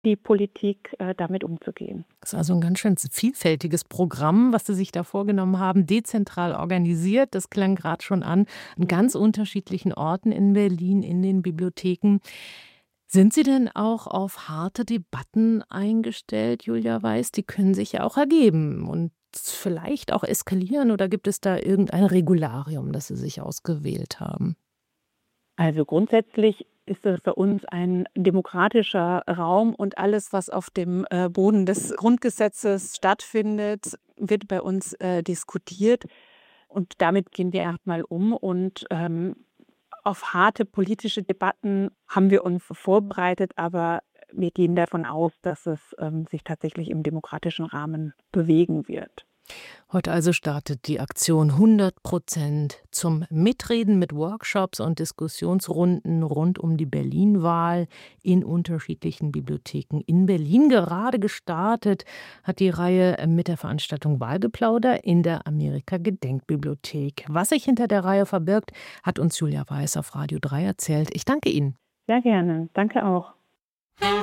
die Politik, damit umzugehen. Das ist also ein ganz schön vielfältiges Programm, was Sie sich da vorgenommen haben, dezentral organisiert. Das klang gerade schon an ganz unterschiedlichen Orten in Berlin, in den Bibliotheken. Sind Sie denn auch auf harte Debatten eingestellt, Julia Weiß? Die können sich ja auch ergeben und vielleicht auch eskalieren, oder gibt es da irgendein Regularium, das Sie sich ausgewählt haben? Also grundsätzlich ist es für uns ein demokratischer Raum und alles, was auf dem Boden des Grundgesetzes stattfindet, wird bei uns diskutiert. Und damit gehen wir erstmal um. Und auf harte politische Debatten haben wir uns vorbereitet, aber wir gehen davon aus, dass es sich tatsächlich im demokratischen Rahmen bewegen wird. Heute also startet die Aktion 100% zum Mitreden mit Workshops und Diskussionsrunden rund um die Berlin-Wahl in unterschiedlichen Bibliotheken. In Berlin gerade gestartet hat die Reihe mit der Veranstaltung Wahlgeplauder in der Amerika-Gedenkbibliothek. Was sich hinter der Reihe verbirgt, hat uns Julia Weiß auf Radio 3 erzählt. Ich danke Ihnen. Sehr gerne. Danke auch.